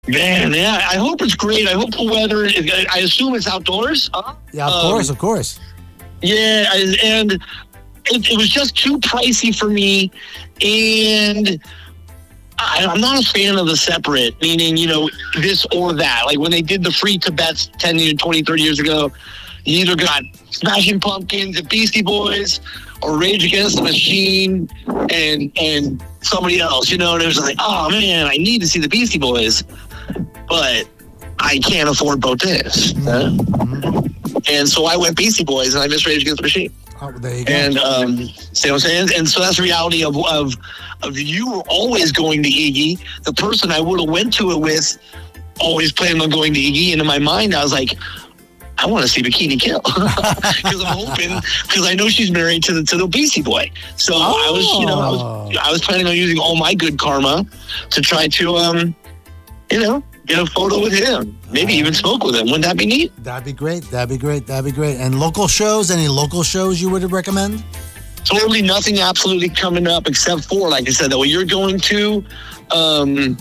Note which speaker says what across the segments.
Speaker 1: Man, yeah, I hope it's great. I hope the weather, I assume it's outdoors.
Speaker 2: Yeah, of course.
Speaker 1: Yeah, and it was just too pricey for me. And I'm not a fan of the separate, meaning, this or that. Like when they did the free Tibets 10, 20, 30 years ago, you either got Smashing Pumpkins and Beastie Boys or Rage Against the Machine and somebody else, and it was like, oh man, I need to see the Beastie Boys, but I can't afford both days. And so I went Beastie Boys and I missed Rage Against the Machine.
Speaker 2: Oh, there you go.
Speaker 1: And see what I'm saying? And so that's the reality of you were always going to Iggy. The person I would have went to it with always planned on going to Iggy. And in my mind, I was like, I want to see Bikini Kill because I'm hoping, because I know she's married to the Beastie Boy. So I was planning on using all my good karma to try to, get a photo with him. Maybe even smoke with him. Wouldn't that be neat?
Speaker 2: That'd be great. And local shows? Any local shows you would recommend?
Speaker 1: Totally nothing absolutely coming up except for, like I said, that what you're going to. And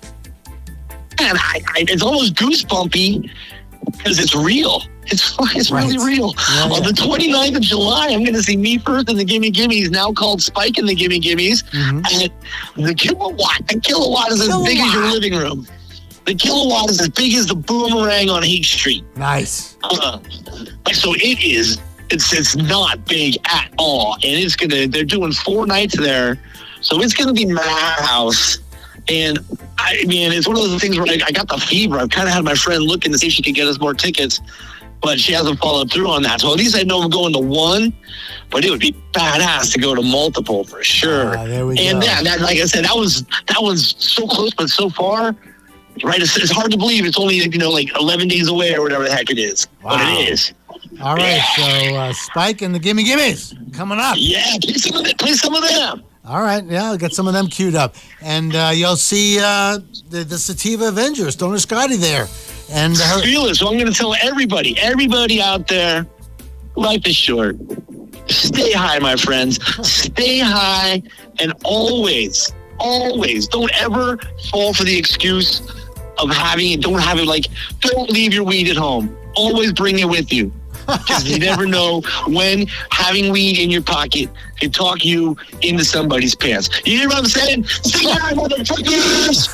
Speaker 1: it's almost goosebumpy because it's real. It's really real. Yeah, On the 29th of July, I'm going to see Me First and the Gimme Gimmes, now called Spike and the Gimme Gimmes. And the kilowatt is as big as your living room. The kilowatt is as big as the Boomerang on H Street.
Speaker 2: Nice.
Speaker 1: So it is. It's not big at all, and they're doing 4 nights there, so it's gonna be madhouse. And it's one of those things where I got the fever. I've kind of had my friend looking to see if she could get us more tickets, but she hasn't followed through on that. So at least I know I'm going to one, but it would be badass to go to multiple for sure.
Speaker 2: There we go.
Speaker 1: And that, like I said, that was so close, but so far. Right, it's hard to believe it's only like 11 days away or whatever the heck it is.
Speaker 2: Wow.
Speaker 1: But it is.
Speaker 2: All right, so Spike and the Gimme Gimmes coming up.
Speaker 1: Yeah, play some of them.
Speaker 2: All right, yeah, I'll get some of them queued up, and you'll see the Sativa Avengers, Stoner Scotty there, and
Speaker 1: feel it. So I'm going to tell everybody out there, life is short. Stay high, my friends. Stay high, and always don't ever fall for the excuse of having it. Don't leave your weed at home. Always bring it with you. Because you never know when having weed in your pocket can talk you into somebody's pants. You hear what I'm saying? Stay high, motherfuckers!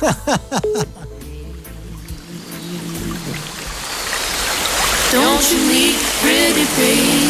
Speaker 3: Don't you need pretty baby?